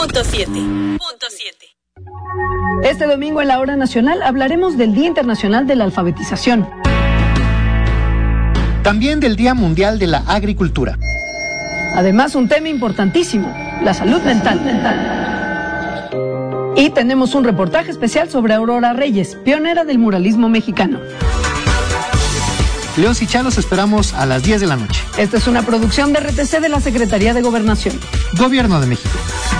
Este domingo en la Hora Nacional hablaremos del Día Internacional de la Alfabetización. También del Día Mundial de la Agricultura. Además, un tema importantísimo, la salud mental. Y tenemos un reportaje especial sobre Aurora Reyes, pionera del muralismo mexicano. León Sichá, los esperamos a las 10 de la noche. Esta es una producción de RTC de la Secretaría de Gobernación. Gobierno de México.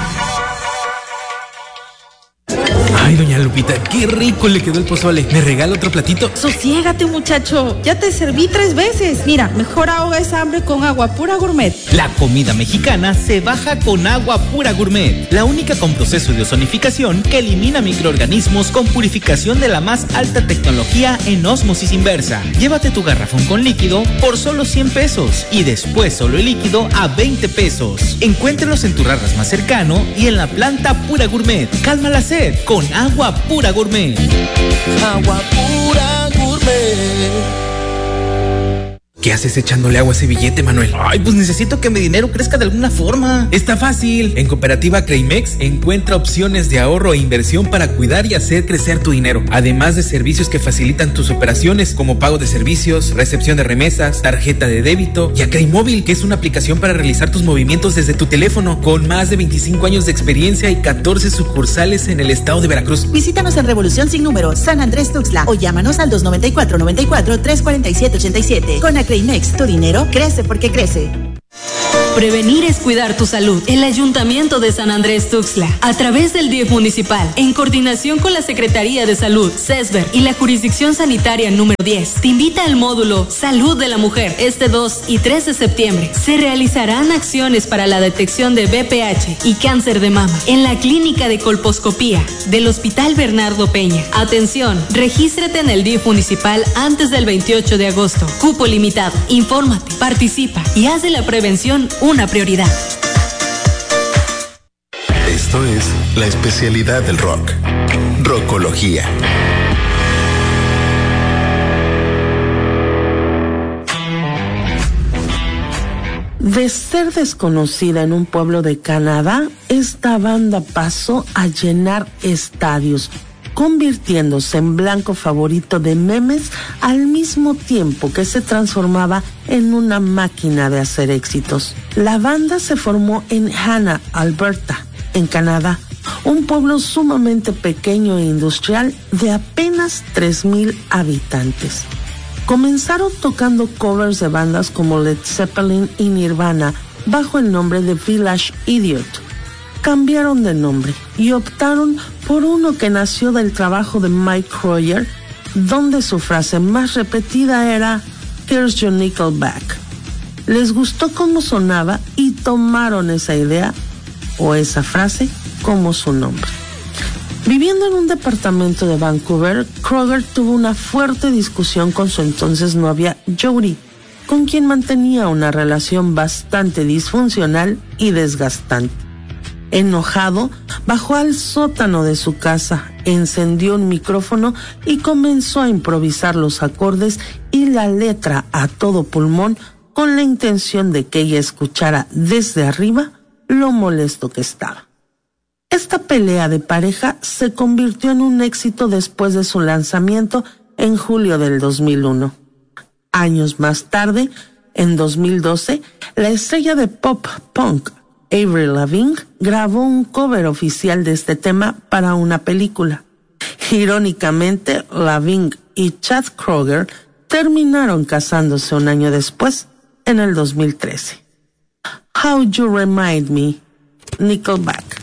Ay, doña Lupita, qué rico le quedó el pozole. ¿Me regala otro platito? Sosiégate, muchacho. Ya te serví 3 veces. Mira, mejor ahoga esa hambre con Agua Pura Gourmet. La comida mexicana se baja con Agua Pura Gourmet. La única con proceso de ozonificación que elimina microorganismos con purificación de la más alta tecnología en ósmosis inversa. Llévate tu garrafón con líquido por solo 100 pesos y después solo el líquido a 20 pesos. Encuéntrelos en tu Rarras más cercano y en la planta Pura Gourmet. Calma la sed con Agua Pura Gourmet. Agua Pura Gourmet. ¿Qué haces echándole agua a ese billete, Manuel? Ay, pues necesito que mi dinero crezca de alguna forma. Está fácil. En Cooperativa Creimex encuentra opciones de ahorro e inversión para cuidar y hacer crecer tu dinero. Además de servicios que facilitan tus operaciones como pago de servicios, recepción de remesas, tarjeta de débito y a Creimóvil, que es una aplicación para realizar tus movimientos desde tu teléfono. Con más de 25 años de experiencia y 14 sucursales en el estado de Veracruz. Visítanos en Revolución Sin Número, San Andrés Tuxtla o llámanos al 294-94-347-87. Con Creimex, tu dinero crece porque crece. Prevenir es cuidar tu salud. El Ayuntamiento de San Andrés Tuxtla, a través del DIF municipal, en coordinación con la Secretaría de Salud, CESBER y la Jurisdicción Sanitaria número 10, te invita al módulo Salud de la Mujer. Este 2 y 3 de septiembre se realizarán acciones para la detección de BPH y cáncer de mama en la Clínica de Colposcopía del Hospital Bernardo Peña. Atención, regístrate en el DIF municipal antes del 28 de agosto. Cupo limitado. Infórmate, participa y haz de la prevención una prioridad. Esto es la especialidad del rock. Rockología. De ser desconocida en un pueblo de Canadá, esta banda pasó a llenar estadios, convirtiéndose en blanco favorito de memes al mismo tiempo que se transformaba en una máquina de hacer éxitos. La banda se formó en Hanna, Alberta, en Canadá, un pueblo sumamente pequeño e industrial de apenas 3,000 habitantes. Comenzaron tocando covers de bandas como Led Zeppelin y Nirvana bajo el nombre de Village Idiot. Cambiaron de nombre y optaron por uno que nació del trabajo de Mike Croyer, donde su frase más repetida era "Here's your Nickelback". Les gustó cómo sonaba y tomaron esa idea o esa frase como su nombre. Viviendo en un departamento de Vancouver, Kroger tuvo una fuerte discusión con su entonces novia Jody, con quien mantenía una relación bastante disfuncional y desgastante. Enojado, bajó al sótano de su casa, encendió un micrófono y comenzó a improvisar los acordes y la letra a todo pulmón con la intención de que ella escuchara desde arriba lo molesto que estaba. Esta pelea de pareja se convirtió en un éxito después de su lanzamiento en julio del 2001. Años más tarde, en 2012, la estrella de pop punk Avril Lavigne grabó un cover oficial de este tema para una película. Irónicamente, Lavigne y Chad Kroger terminaron casándose un año después, en el 2013. How You Remind Me, Nickelback.